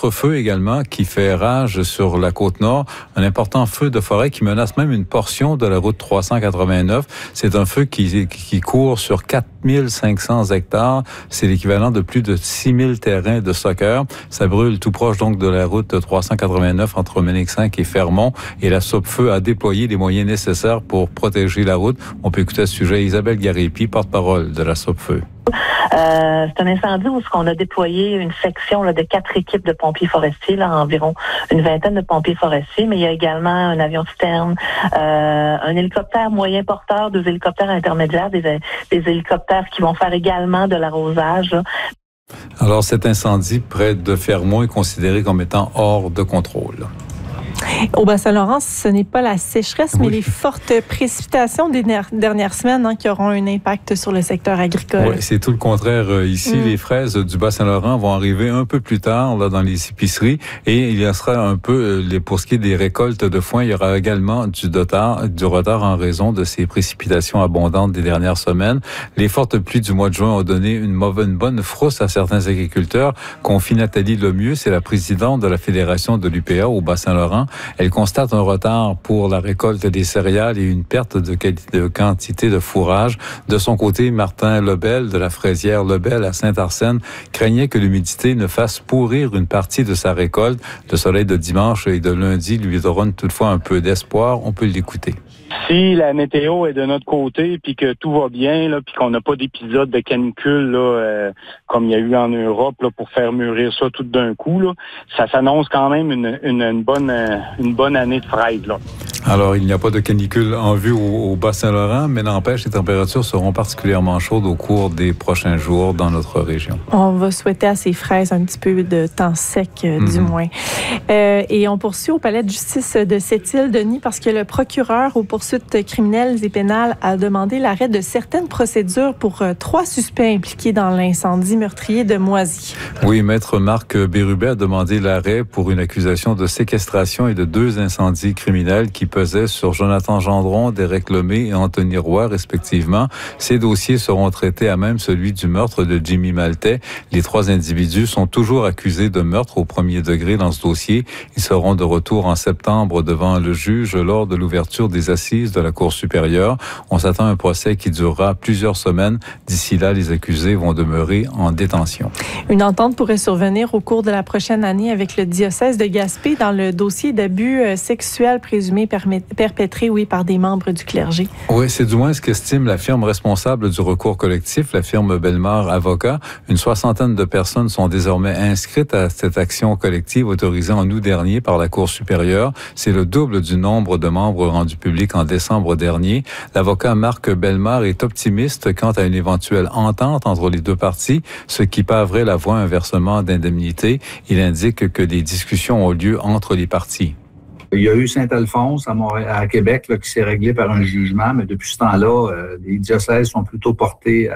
autre feu également qui fait rage sur la Côte-Nord, un important feu de forêt qui menace même une portion de la route 389. C'est un feu qui court sur 4500 hectares. C'est l'équivalent de plus de 6000 terrains de soccer. Ça brûle tout proche donc de la route 389 entre Ménexinc et Fermont. Et la Sopfeu a déployé les moyens nécessaires pour protéger la route. On peut écouter à ce sujet Isabelle Garipi, porte-parole de la Sopfeu. C'est un incendie où on a déployé une section de 4 équipes de pompiers forestiers, environ une vingtaine de pompiers forestiers, mais il y a également un avion citerne, un hélicoptère moyen porteur, 2 hélicoptères intermédiaires, des hélicoptères qui vont faire également de l'arrosage. Alors cet incendie près de Fermont est considéré comme étant hors de contrôle. Au Bas-Saint-Laurent, ce n'est pas la sécheresse, mais les fortes précipitations des dernières semaines qui auront un impact sur le secteur agricole. Oui, c'est tout le contraire ici. Les fraises du Bas-Saint-Laurent vont arriver un peu plus tard dans les épiceries et il y sera un peu, pour ce qui est des récoltes de foin, il y aura également du retard en raison de ces précipitations abondantes des dernières semaines. Les fortes pluies du mois de juin ont donné une bonne frousse à certains agriculteurs. Confie Nathalie Lemieux, c'est la présidente de la Fédération de l'UPA au Bas-Saint-Laurent. Elle constate un retard pour la récolte des céréales et une perte de quantité de fourrage. De son côté, Martin Lebel, de la fraisière Lebel à Saint-Arsène, craignait que l'humidité ne fasse pourrir une partie de sa récolte. Le soleil de dimanche et de lundi lui donne toutefois un peu d'espoir. On peut l'écouter. Si la météo est de notre côté, puis que tout va bien, puis qu'on n'a pas d'épisode de canicule comme il y a eu en Europe pour faire mûrir ça tout d'un coup, ça s'annonce quand même une bonne année de fraises. Alors, il n'y a pas de canicule en vue au Bas-Saint-Laurent, mais n'empêche, les températures seront particulièrement chaudes au cours des prochains jours dans notre région. On va souhaiter à ces fraises un petit peu de temps sec, du moins. Et on poursuit au palais de justice de Sept-Îles, Denis, parce que le procureur aux poursuites criminelles et pénales a demandé l'arrêt de certaines procédures pour 3 suspects impliqués dans l'incendie meurtrier de Moisy. Oui, maître Marc Bérubé a demandé l'arrêt pour une accusation de séquestration et de 2 incendies criminels qui pesait sur Jonathan Gendron, Derek Lemay et Anthony Roy, respectivement. Ces dossiers seront traités à même celui du meurtre de Jimmy Maltais. Les 3 individus sont toujours accusés de meurtre au premier degré dans ce dossier. Ils seront de retour en septembre devant le juge lors de l'ouverture des assises de la Cour supérieure. On s'attend à un procès qui durera plusieurs semaines. D'ici là, les accusés vont demeurer en détention. Une entente pourrait survenir au cours de la prochaine année avec le diocèse de Gaspé dans le dossier d'abus sexuels présumés perpétrés, par des membres du clergé. Oui, c'est du moins ce qu'estime la firme responsable du recours collectif, la firme Bellemare Avocats. Une 60aine de personnes sont désormais inscrites à cette action collective autorisée en août dernier par la Cour supérieure. C'est le double du nombre de membres rendus publics en décembre dernier. L'avocat Marc Bellemare est optimiste quant à une éventuelle entente entre les 2 parties, ce qui paverait la voie à un versement d'indemnité. Il indique que des discussions ont lieu entre les parties. Il y a eu Saint-Alphonse à Québec qui s'est réglé par un jugement, mais depuis ce temps-là, les diocèses sont plutôt portés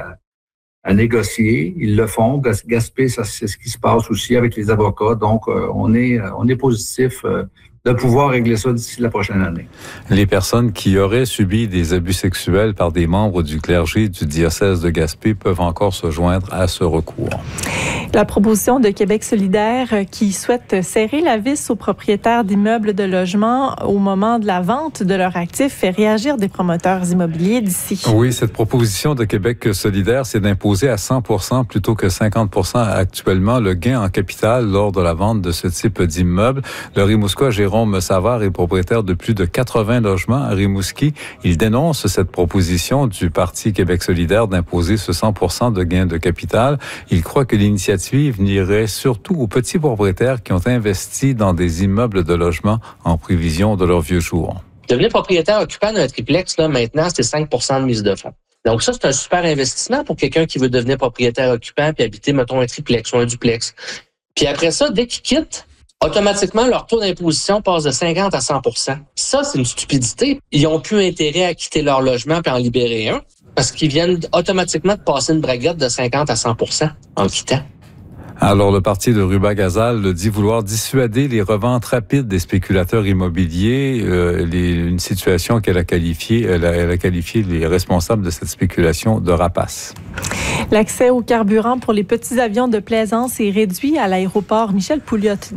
à négocier. Ils le font. Gaspé, c'est ce qui se passe aussi avec les avocats. Donc, on est positif de pouvoir régler ça d'ici la prochaine année. Les personnes qui auraient subi des abus sexuels par des membres du clergé du diocèse de Gaspé peuvent encore se joindre à ce recours. La proposition de Québec solidaire qui souhaite serrer la vis aux propriétaires d'immeubles de logement au moment de la vente de leurs actifs fait réagir des promoteurs immobiliers d'ici. Oui, cette proposition de Québec solidaire, c'est d'imposer à 100% plutôt que 50% actuellement le gain en capital lors de la vente de ce type d'immeuble. Le Rimouskois Jérôme Savard est propriétaire de plus de 80 logements à Rimouski. Il dénonce cette proposition du Parti Québec solidaire d'imposer ce 100% de gain de capital. Il croit que l'initiative n'irait surtout aux petits propriétaires qui ont investi dans des immeubles de logement en prévision de leurs vieux jours. Devenir propriétaire occupant d'un triplex, maintenant, c'est 5 % de mise de fonds. Donc ça, c'est un super investissement pour quelqu'un qui veut devenir propriétaire occupant puis habiter, mettons, un triplex ou un duplex. Puis après ça, dès qu'ils quittent, automatiquement, leur taux d'imposition passe de 50 à 100 %. Ça, c'est une stupidité. Ils n'ont plus intérêt à quitter leur logement puis en libérer un parce qu'ils viennent automatiquement de passer une braguette de 50 à 100 % en quittant. Alors, le parti de Ruba-Gazal dit vouloir dissuader les reventes rapides des spéculateurs immobiliers, une situation qu'elle a qualifiée, elle a qualifié les responsables de cette spéculation de rapace. L'accès au carburant pour les petits avions de plaisance est réduit à l'aéroport Michel Pouliot